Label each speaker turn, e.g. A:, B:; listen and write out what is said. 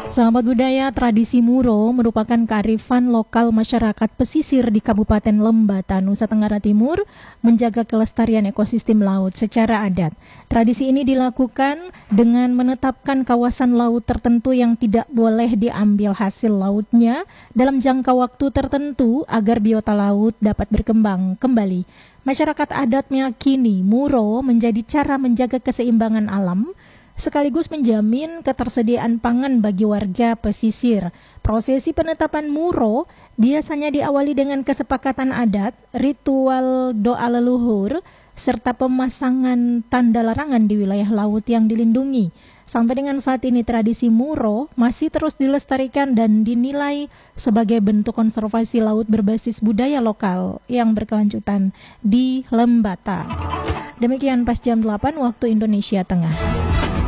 A: Sahabat budaya, tradisi Muro merupakan kearifan lokal masyarakat pesisir di Kabupaten Lembata, Nusa Tenggara Timur, menjaga kelestarian ekosistem laut secara adat. Tradisi ini dilakukan dengan menetapkan kawasan laut tertentu yang tidak boleh diambil hasil lautnya dalam jangka waktu tertentu agar biota laut dapat berkembang kembali. Masyarakat adat meyakini Muro menjadi cara menjaga keseimbangan alam, sekaligus menjamin ketersediaan pangan bagi warga pesisir. Prosesi penetapan Muro biasanya diawali dengan kesepakatan adat, ritual doa leluhur, serta pemasangan tanda larangan di wilayah laut yang dilindungi. Sampai dengan saat ini tradisi Muro masih terus dilestarikan dan dinilai sebagai bentuk konservasi laut berbasis budaya lokal yang berkelanjutan di Lembata. Demikian pas jam 8 waktu Indonesia Tengah.